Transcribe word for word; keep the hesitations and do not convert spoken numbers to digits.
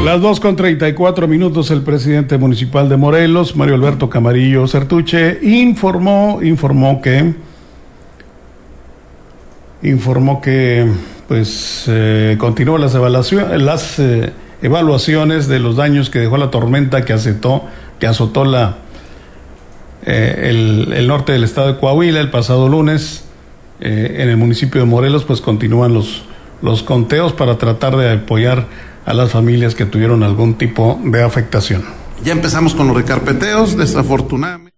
Las dos con treinta y cuatro minutos, el presidente municipal de Morelos, Mario Alberto Camarillo Certuche, informó, informó que, informó que, pues, eh, continúan las evaluaciones, las eh, evaluaciones de los daños que dejó la tormenta que azotó, que azotó la, eh, el, el norte del estado de Coahuila el pasado lunes. Eh, en el municipio de Morelos, pues continúan los, los conteos para tratar de apoyar a las familias que tuvieron algún tipo de afectación. Ya empezamos con los recarpeteos, desafortunadamente.